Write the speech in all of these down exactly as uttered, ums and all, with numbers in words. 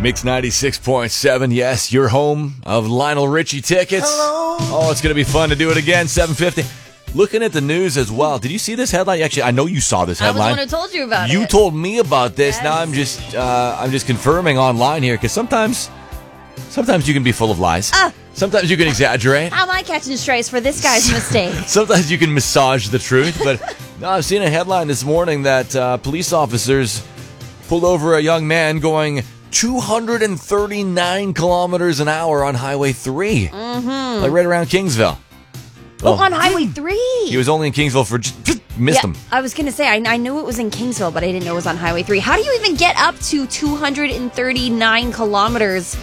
Mix ninety-six point seven, yes, your home of Lionel Richie tickets. Hello. Oh, it's going to be fun to do it again, seven fifty. Looking at the news as well. Did you see this headline? Actually, I know you saw this headline. I was the one who told you about you it. You told me about this. Yes. Now I'm just uh, I'm just confirming online here, because sometimes, sometimes you can be full of lies. Ah. Sometimes you can exaggerate. How am I catching strays for this guy's mistake? Sometimes you can massage the truth. But no, I've seen a headline this morning that uh, police officers pulled over a young man going two hundred thirty-nine kilometers an hour on Highway three. Mm-hmm. Like right around Kingsville. Oh, on Highway three. He was only in Kingsville for just, just missed yeah, him. I was going to say, I, I knew it was in Kingsville, but I didn't know it was on Highway three. How do you even get up to two hundred thirty-nine kilometers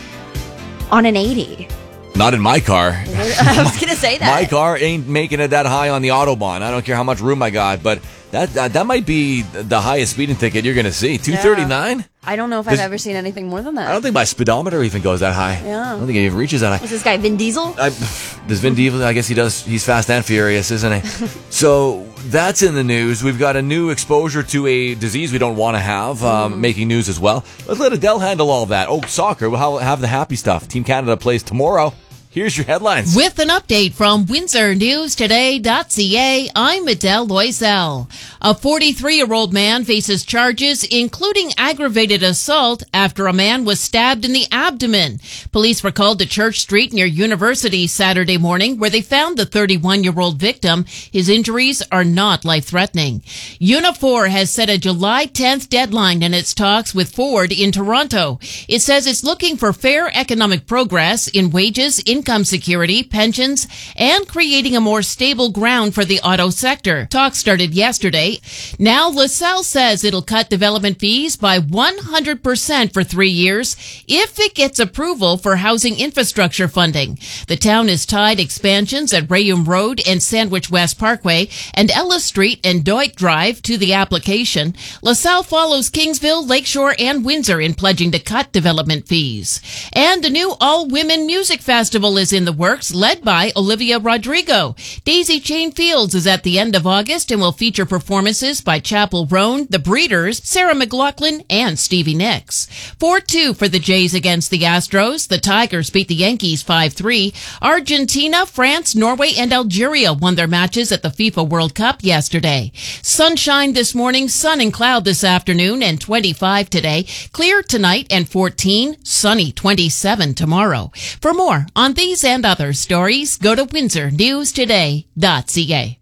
on an eighty? Not in my car. I was going to say that. My car ain't making it that high on the Autobahn. I don't care how much room I got, but that that, that might be the highest speeding ticket you're going to see. two thirty-nine? Yeah. I don't know if Does, I've ever seen anything more than that. I don't think my speedometer even goes that high. Yeah. I don't think it even reaches that high. Was this guy Vin Diesel? I, does Vin Diesel? I guess he does. He's fast and furious, isn't he? So that's in the news. We've got a new exposure to a disease we don't want to have, um, mm. making news as well. Let's let Adele handle all that. Oh, soccer. We'll have the happy stuff. Team Canada plays tomorrow. Here's your headlines. With an update from Windsor News Today dot C A, I'm Adele Loisel. A forty-three-year-old man faces charges including aggravated assault after a man was stabbed in the abdomen. Police were called to Church Street near University Saturday morning, where they found the thirty-one-year-old victim. His injuries are not life-threatening. Unifor has set a July tenth deadline in its talks with Ford in Toronto. It says it's looking for fair economic progress in wages, income security, pensions, and creating a more stable ground for the auto sector. Talks started yesterday. Now, LaSalle says it'll cut development fees by one hundred percent for three years if it gets approval for housing infrastructure funding. The town has tied expansions at Rayum Road and Sandwich West Parkway and Ellis Street and Doit Drive to the application. LaSalle follows Kingsville, Lakeshore, and Windsor in pledging to cut development fees. And a new all-women music festival is in the works, led by Olivia Rodrigo. Daisy Chain Fields is at the end of August and will feature performances by Chapel Roan, The Breeders, Sarah McLachlan, and Stevie Nicks. four two for the Jays against the Astros. The Tigers beat the Yankees five three. Argentina, France, Norway, and Algeria won their matches at the FIFA World Cup yesterday. Sunshine this morning, sun and cloud this afternoon, and twenty-five today. Clear tonight and fourteen, sunny twenty-seven tomorrow. For more on these and other stories, go to Windsor News Today dot C A.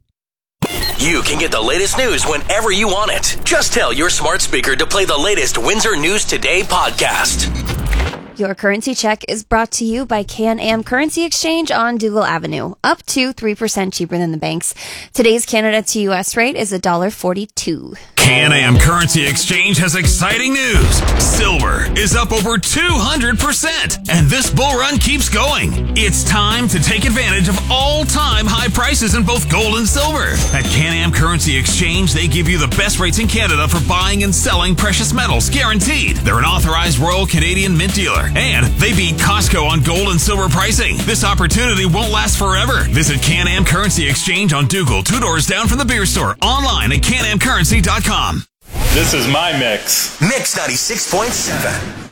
You can get the latest news whenever you want it. Just tell your smart speaker to play the latest Windsor News Today podcast. Your currency check is brought to you by Can-Am Currency Exchange on Dougal Avenue, up to three percent cheaper than the banks. Today's Canada to U S rate is one dollar forty-two. Can-Am Currency Exchange has exciting news. Silver is up over two hundred percent, and this bull run keeps going. It's time to take advantage of all-time high prices in both gold and silver. At Can-Am Currency Exchange, they give you the best rates in Canada for buying and selling precious metals, guaranteed. They're an authorized Royal Canadian Mint dealer, and they beat Costco on gold and silver pricing. This opportunity won't last forever. Visit Can-Am Currency Exchange on Dougal, two doors down from the beer store, online at can am currency dot com. This is my mix. Mix ninety-six point seven.